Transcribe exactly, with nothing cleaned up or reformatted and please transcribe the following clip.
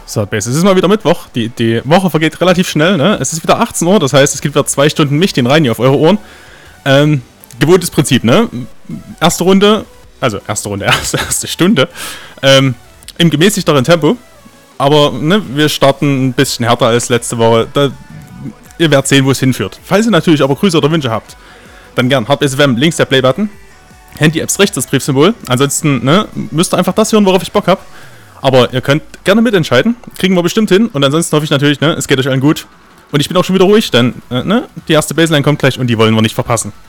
Third Base. Es ist mal wieder Mittwoch. Die, die Woche vergeht relativ schnell, ne? Es ist wieder achtzehn Uhr, das heißt, es gibt wieder zwei Stunden mich, den rein hier auf eure Ohren. Ähm, gewohntes Prinzip, ne? Erste Runde, also erste Runde, erste, erste Stunde, ähm, im gemäßigteren Tempo. Aber, ne, wir starten ein bisschen härter als letzte Woche. Da, ihr werdet sehen, wo es hinführt. Falls ihr natürlich aber Grüße oder Wünsche habt, dann gern Hard S W M, links der Play-Button. Handy-Apps rechts das Briefsymbol. Ansonsten, ne, müsst ihr einfach das hören, worauf ich Bock hab. Aber ihr könnt gerne mitentscheiden. Kriegen wir bestimmt hin. Und ansonsten hoffe ich natürlich, ne, es geht euch allen gut. Und ich bin auch schon wieder ruhig, denn äh, ne, die erste Baseline kommt gleich und die wollen wir nicht verpassen.